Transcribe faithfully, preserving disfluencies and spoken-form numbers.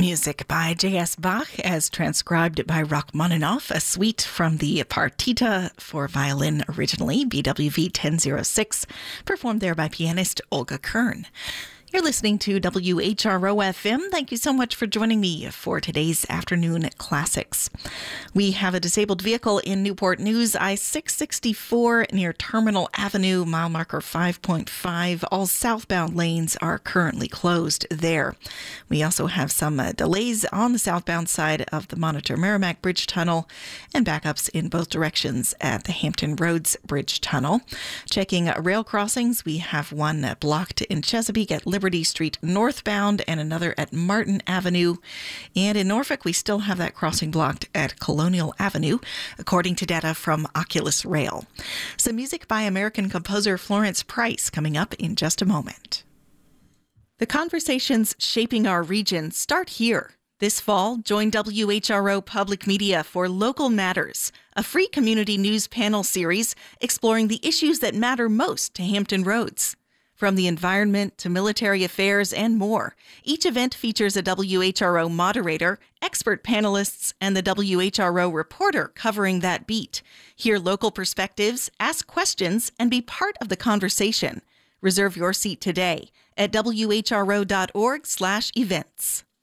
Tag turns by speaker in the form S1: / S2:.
S1: Music by J S. Bach as transcribed by Rachmaninoff, a suite from the Partita for violin originally, B W V ten oh six, performed there by pianist Olga Kern. You're listening to W H R O F M. Thank you so much for joining me for today's Afternoon Classics. We have a disabled vehicle in Newport News, I six sixty-four near Terminal Avenue, mile marker five point five. All southbound lanes are currently closed there. We also have some uh, delays on the southbound side of the Monitor Merrimack Bridge Tunnel and backups in both directions at the Hampton Roads Bridge Tunnel. Checking uh, rail crossings, we have one uh, blocked in Chesapeake at Liberty Street northbound and another at Martin Avenue. And in Norfolk, we still have that crossing blocked at Colonial Avenue, according to data from Oculus Rail. Some music by American composer Florence Price coming up in just a moment. The conversations shaping our region start here. This fall, join W H R O Public Media for Local Matters, a free community news panel series exploring the issues that matter most to Hampton Roads. From the environment to military affairs and more, each event features a W H R O moderator, expert panelists, and the W H R O reporter covering that beat. Hear local perspectives, ask questions, and be part of the conversation. Reserve your seat today at W H R O dot org slash events.